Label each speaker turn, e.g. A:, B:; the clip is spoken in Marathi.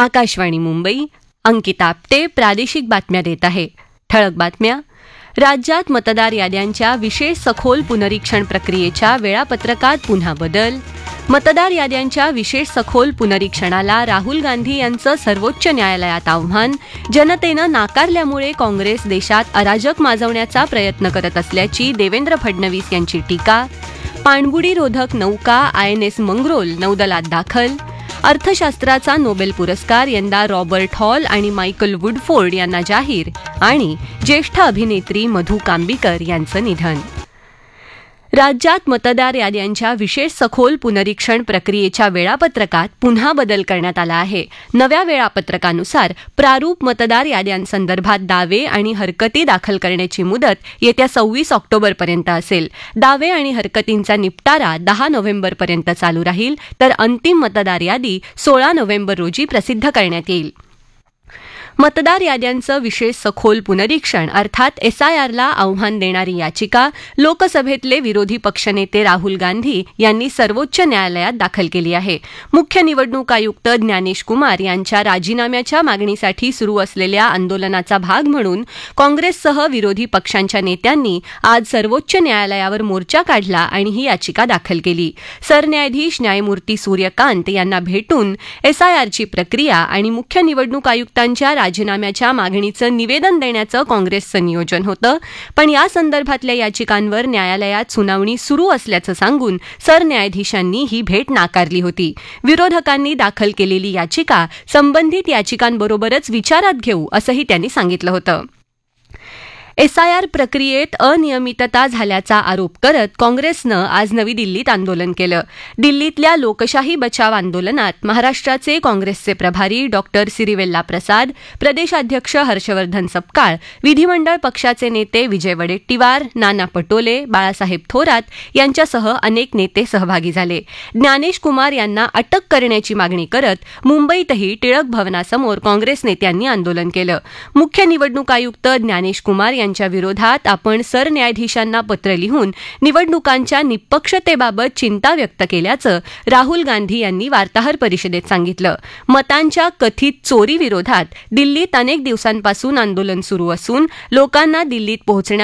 A: आकाशवाणी मुंबई. अंकिता आपटे प्रादेशिक बातम्या देत आहे. ठळक बातम्या. राज्यात मतदार याद्यांच्या विशेष सखोल पुनरीक्षण प्रक्रियेच्या वेळापत्रकात पुन्हा बदल. मतदार याद्यांच्या विशेष सखोल पुनरीक्षणाला राहुल गांधी यांचं सर्वोच्च न्यायालयात आव्हान. जनतेनं नाकारल्यामुळे काँग्रेस देशात अराजक माजवण्याचा प्रयत्न करत असल्याची देवेंद्र फडणवीस यांची टीका. पाणबुडीरोधक नौका INS मंगरोल नौदलात दाखल. अर्थशास्त्राचा नोबेल पुरस्कार यंदा रॉबर्ट हॉल आणि मायकल वुडफोर्ड यांना जाहीर. आणि ज्येष्ठ अभिनेत्री मधू कांबीकर यांचं निधन. राज्यात मतदार याद्यांच्या विशेष सखोल पुनरीक्षण प्रक्रियेच्या वेळापत्रकात पुन्हा बदल करण्यात आला आहे. नव्या वेळापत्रकानुसार प्रारूप मतदार याद्यांसंदर्भात दावे आणि हरकती दाखल करण्याची मुदत येत्या 26 ऑक्टोबरपर्यंत असेल. दावे आणि हरकतींचा निपटारा 10 नोव्हेंबरपर्यंत चालू राहील, तर अंतिम मतदार यादी 16 नोव्हेंबर रोजी प्रसिद्ध करण्यात येईल. मतदार याद्यांचं विशेष सखोल पुनरीक्षण अर्थात SIRला आव्हान देणारी याचिका लोकसभेतले विरोधी पक्षनेते राहुल गांधी यांनी सर्वोच्च न्यायालयात दाखल केली आहे. मुख्य निवडणूक आयुक्त ज्ञानेश कुमार यांच्या राजीनाम्याच्या मागणीसाठी सुरू असलेल्या आंदोलनाचा भाग म्हणून काँग्रेससह विरोधी पक्षांच्या नेत्यांनी आज सर्वोच्च न्यायालयावर मोर्चा काढला आणि ही याचिका दाखल केली. सरन्यायाधीश न्यायमूर्ती सूर्यकांत यांना भेटून SIRची प्रक्रिया आणि मुख्य निवडणूक आयुक्तांच्या राजीनाम्याच्या मागणीचं निवेदन देण्याचं काँग्रेसचं नियोजन होतं, पण या संदर्भातल्या याचिकांवर न्यायालयात सुनावणी सुरू असल्याचं सांगून सरन्यायाधीशांनी ही भेट नाकारली होती. विरोधकांनी दाखल केलेली याचिका संबंधित याचिकांबरोबरच विचारात घेऊ असंही त्यांनी सांगितलं होतं. SIR प्रक्रियेत अनियमितता झाल्याचा आरोप करत काँग्रेसनं आज नवी दिल्लीत आंदोलन केलं. दिल्लीतल्या लोकशाही बचाव आंदोलनात महाराष्ट्राचे काँग्रेसचे प्रभारी डॉक्टर सिरिवेल्ला प्रसाद, प्रदेशाध्यक्ष हर्षवर्धन सपकाळ, विधिमंडळ पक्षाचे नेते विजय वडेट्टीवार, नाना पटोले, बाळासाहेब थोरात यांच्यासह अनेक नेते सहभागी झाले. ज्ञानेश कुमार यांना अटक करण्याची मागणी करत मुंबईतही टिळक भवनासमोर काँग्रेस नेत्यांनी आंदोलन केलं. मुख्य निवडणूक आयुक्त ज्ञानेश कुमार यांच्या विरोधात आपण सरन्यायाधीशांना पत्र लिहून निवडणुकांच्या निष्पक्षतेबाबत चिंता व्यक्त केल्याचं राहुल गांधी यांनी वार्ताहर परिषदेत सांगितलं. मतांच्या कथित चोरी विरोधात दिल्लीत अनेक दिवसांपासून आंदोलन सुरू असून लोकांना दिल्लीत पोहोचण्या